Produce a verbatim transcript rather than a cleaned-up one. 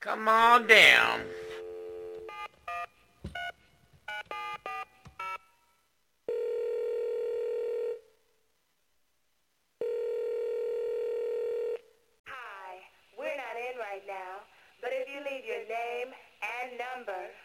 Come on down. Hi, we're not in right now, but if you leave your name and number,